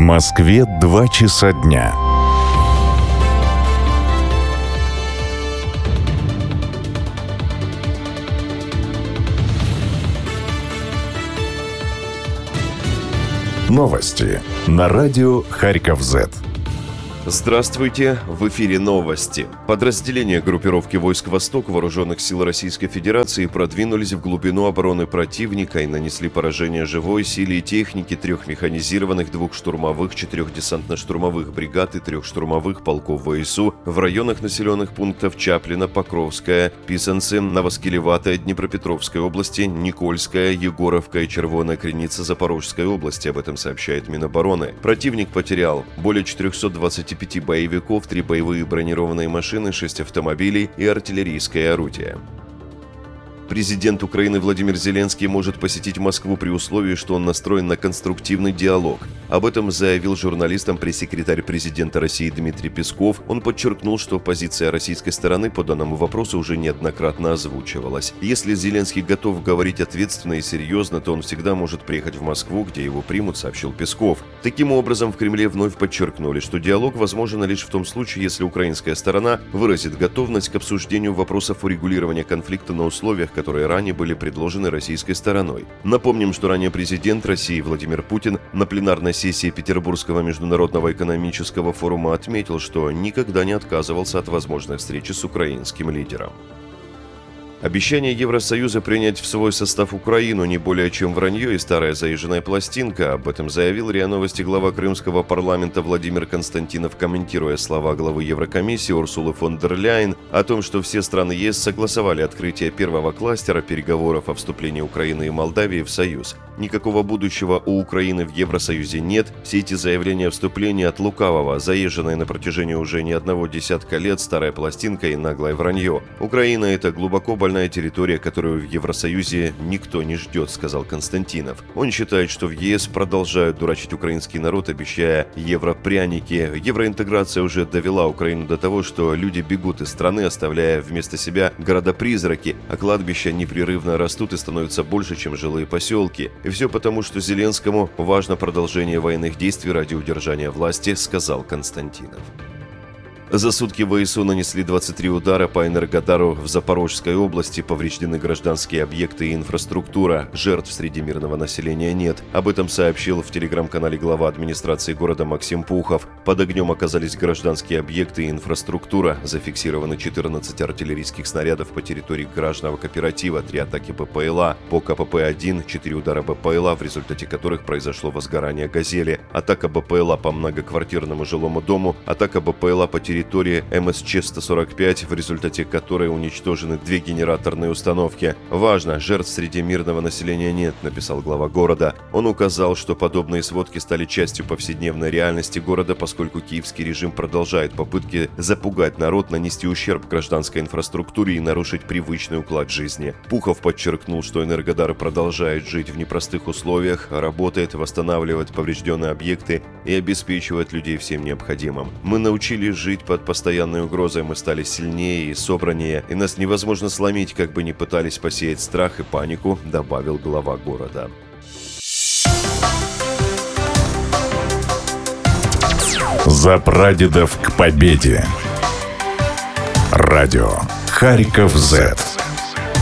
Москве 2 часа дня. Новости на радио Харьков-Z. Здравствуйте, в эфире новости. Подразделения группировки войск «Восток» Вооруженных сил Российской Федерации продвинулись в глубину обороны противника и нанесли поражение живой силе и технике 3 механизированных, 2 штурмовых, 4 десантно-штурмовых бригад и 3 штурмовых полков ВСУ в районах населенных пунктов Чаплино, Покровская, Писанцы, Новоскелеватая, Днепропетровской области, Никольская, Егоровка и Червоная Криница Запорожской области. Об этом сообщает Минобороны. Противник потерял более 425 боевиков, 3 боевые бронированные машины, 6 автомобилей и артиллерийское орудие. Президент Украины Владимир Зеленский может посетить Москву при условии, что он настроен на конструктивный диалог. Об этом заявил журналистам пресс-секретарь президента России Дмитрий Песков. Он подчеркнул, что позиция российской стороны по данному вопросу уже неоднократно озвучивалась. Если Зеленский готов говорить ответственно и серьезно, то он всегда может приехать в Москву, где его примут, сообщил Песков. Таким образом, в Кремле вновь подчеркнули, что диалог возможен лишь в том случае, если украинская сторона выразит готовность к обсуждению вопросов урегулирования конфликта на условиях, которые ранее были предложены российской стороной. Напомним, что ранее президент России Владимир Путин на пленарной сессии Петербургского международного экономического форума отметил, что никогда не отказывался от возможной встречи с украинским лидером. Обещание Евросоюза принять в свой состав Украину не более чем вранье и старая заезженная пластинка. Об этом заявил РИА Новости глава Крымского парламента Владимир Константинов, комментируя слова главы Еврокомиссии Урсулы фон дер Ляйен о том, что все страны ЕС согласовали открытие первого кластера переговоров о вступлении Украины и Молдавии в Союз. Никакого будущего у Украины в Евросоюзе нет. Все эти заявления о вступлении от лукавого, заезженной на протяжении уже не одного десятка лет старая пластинка и наглое вранье. Украина – это глубоко больная территория, которую в Евросоюзе никто не ждет, сказал Константинов. Он считает, что в ЕС продолжают дурачить украинский народ, обещая европряники. Евроинтеграция уже довела Украину до того, что люди бегут из страны, оставляя вместо себя города-призраки, а кладбища непрерывно растут и становятся больше, чем жилые поселки. И все потому, что Зеленскому важно продолжение военных действий ради удержания власти, сказал Константинов. За сутки ВСУ нанесли 23 удара по Энергодару в Запорожской области, повреждены гражданские объекты и инфраструктура. Жертв среди мирного населения нет. Об этом сообщил в телеграм-канале глава администрации города Максим Пухов. Под огнем оказались гражданские объекты и инфраструктура. Зафиксированы 14 артиллерийских снарядов по территории гаражного кооператива, 3 атаки БПЛА. По КПП-1 4 удара БПЛА, в результате которых произошло возгорание «Газели». Атака БПЛА по многоквартирному жилому дому. Атака БПЛА по территории МСЧ-145, в результате которой уничтожены 2 генераторные установки. «Важно, жертв среди мирного населения нет», написал глава города. Он указал, что подобные сводки стали частью повседневной реальности города, поскольку киевский режим продолжает попытки запугать народ, нанести ущерб гражданской инфраструктуре и нарушить привычный уклад жизни. Пухов подчеркнул, что Энергодар продолжает жить в непростых условиях, работает, восстанавливает поврежденные объекты и обеспечивает людей всем необходимым. «Мы научились жить под постоянной угрозой, мы стали сильнее и собраннее, и нас невозможно сломить, как бы ни пытались посеять страх и панику», добавил глава города. За прадедов к победе. Радио Харьков-Z.